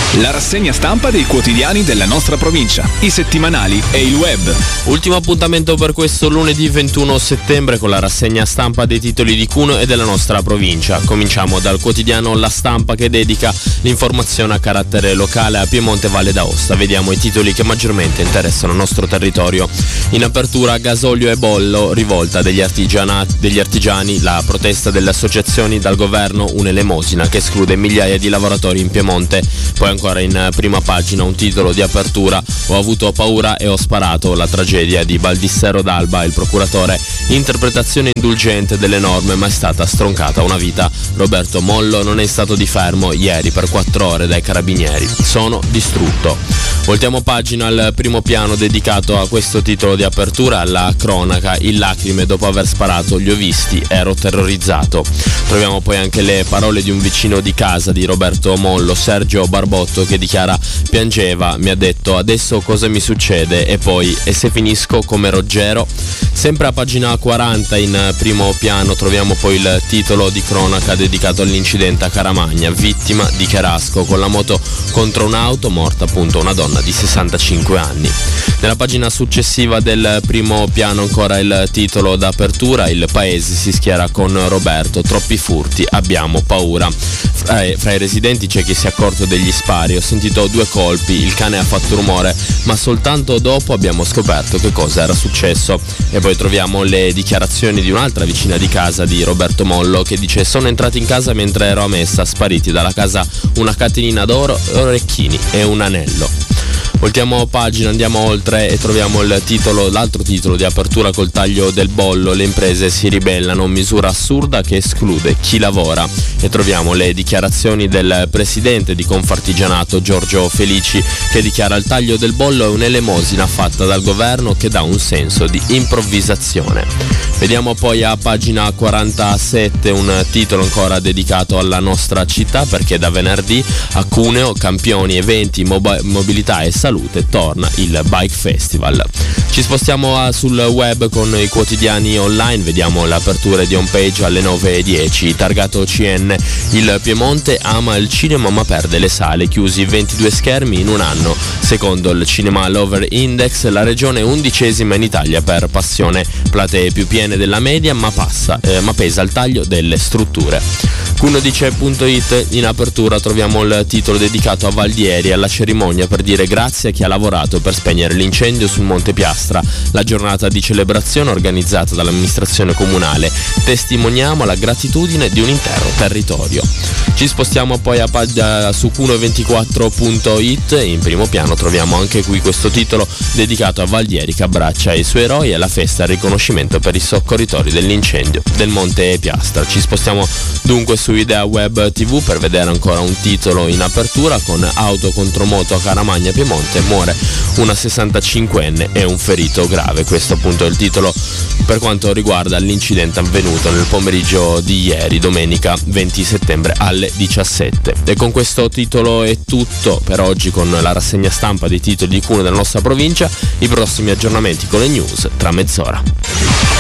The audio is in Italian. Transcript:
La rassegna stampa dei quotidiani della nostra provincia, i settimanali e il web. Ultimo appuntamento per questo lunedì 21 settembre con la rassegna stampa dei titoli di Cuneo e della nostra provincia. Cominciamo dal quotidiano La Stampa, che dedica l'informazione a carattere locale a Piemonte e Valle d'Aosta. Vediamo i titoli che maggiormente interessano il nostro territorio. In apertura, gasolio e bollo, rivolta degli artigiani, la protesta delle associazioni, dal governo un'elemosina che esclude migliaia di lavoratori in Piemonte. Poi ancora in prima pagina un titolo di apertura: ho avuto paura e ho sparato, la tragedia di Baldissero d'Alba, il procuratore, interpretazione indulgente delle norme ma è stata stroncata una vita. Roberto Mollo non è stato di fermo ieri per 4 ore dai carabinieri, sono distrutto. Voltiamo pagina al primo piano dedicato a questo titolo di apertura, alla cronaca, in lacrime dopo aver sparato, li ho visti, ero terrorizzato. Troviamo poi anche le parole di un vicino di casa di Roberto Mollo, Sergio Barbotto, che dichiara: piangeva, mi ha detto adesso cosa mi succede, e poi e se finisco come Ruggero. Sempre a pagina 40 in primo piano troviamo poi il titolo di cronaca dedicato all'incidente a Caramagna, vittima di Cherasco con la moto contro un'auto, morta appunto una donna di 65 anni. Nella pagina successiva del primo piano ancora il titolo d'apertura: il paese si schiera con Roberto, troppi furti, abbiamo paura. Fra i residenti c'è chi si è accorto degli spari, ho sentito 2 colpi, il cane ha fatto rumore, ma soltanto dopo abbiamo scoperto che cosa era successo. E poi troviamo le dichiarazioni di un'altra vicina di casa di Roberto Mollo, che dice: sono entrati in casa mentre ero a messa, spariti dalla casa una catenina d'oro, orecchini e un anello. Voltiamo pagina, andiamo oltre e troviamo l'altro titolo di apertura col taglio del bollo: le imprese si ribellano, misura assurda che esclude chi lavora. E troviamo le dichiarazioni del presidente di Confartigianato, Giorgio Felici, che dichiara: il taglio del bollo è un'elemosina fatta dal governo che dà un senso di improvvisazione. Vediamo poi a pagina 47 un titolo ancora dedicato alla nostra città, perché da venerdì a Cuneo, campioni, eventi, mobilità e salute, torna il Bike Festival. Ci spostiamo sul web con i quotidiani online, vediamo l'apertura di homepage alle 9:10. Targato CN, il Piemonte ama il cinema ma perde le sale, chiusi 22 schermi in un anno. Secondo il Cinema Lover Index, la regione è 11ª in Italia per passione, platee più piene della media, ma pesa il taglio delle strutture. Cunodice.it, in apertura troviamo il titolo dedicato a Valdieri, alla cerimonia per dire grazie a chi ha lavorato per spegnere l'incendio sul Monte Piastra, la giornata di celebrazione organizzata dall'amministrazione comunale. Testimoniamo la gratitudine di un intero territorio. Ci spostiamo poi su Cuneo24.it, in primo piano troviamo anche qui questo titolo dedicato a Valdieri che abbraccia i suoi eroi e alla festa al riconoscimento per i soccorritori dell'incendio del Monte Piastra. Ci spostiamo dunque su Idea Web TV per vedere ancora un titolo in apertura con auto contro moto a Caramagna Piemonte, muore una 65enne e un ferito grave. Questo appunto è il titolo per quanto riguarda l'incidente avvenuto nel pomeriggio di ieri, domenica 20 settembre alle 17. E con questo titolo è tutto per oggi con la rassegna stampa dei titoli di Cuneo della nostra provincia. I prossimi aggiornamenti con le news tra mezz'ora.